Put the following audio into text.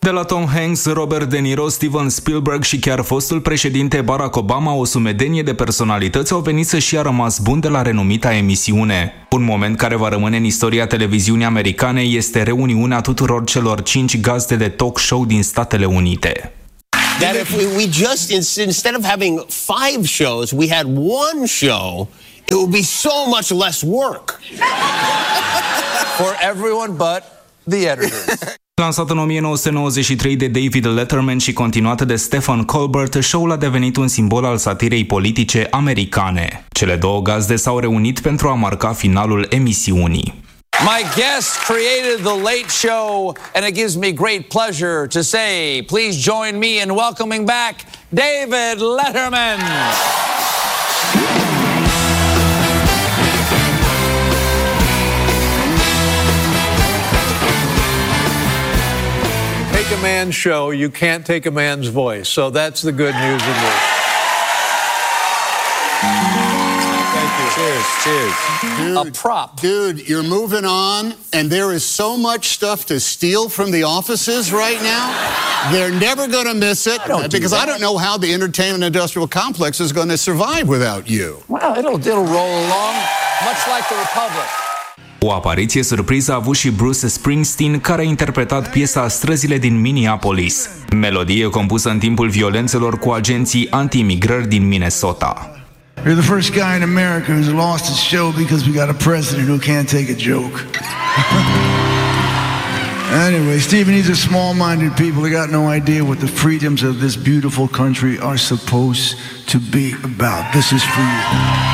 De la Tom Hanks, Robert De Niro, Steven Spielberg și chiar fostul președinte Barack Obama, o sumedenie de personalități au venit să-și ia rămas bun de la renumita emisiune. Un moment care va rămâne în istoria televiziunii americane este reuniunea tuturor celor 5 gazde de talk show din Statele Unite. That if we just, instead of having 5 shows, we had 1 show, it would be so much less work. For everyone but the editors. Lansat în 1993 de David Letterman și continuat de Stephen Colbert, show-ul a devenit un simbol al satirei politice americane. Cele două gazde s-au reunit pentru a marca finalul emisiunii. My guest created the Late Show, and it gives me great pleasure to say, please join me in welcoming back David Letterman. Take a man's show, you can't take a man's voice. So that's the good news in this. Thank you. Cheers, cheers. Dude, a prop. Dude, you're moving on, and there is so much stuff to steal from the offices right now. They're never going to miss it because I don't know how the entertainment industrial complex is going to survive without you. Well, it'll roll along, much like the Republic. O apariție surpriză a avut și Bruce Springsteen, care a interpretat piesa Străzile din Minneapolis, melodie compusă în timpul violențelor cu agenții anti-imigrări din Minnesota. You're the first guy in America who's lost his show because we got a president who can't take a joke. Anyway, Stephen, these are small-minded people. They got no idea what the freedoms of this beautiful country are supposed to be about. This is for you.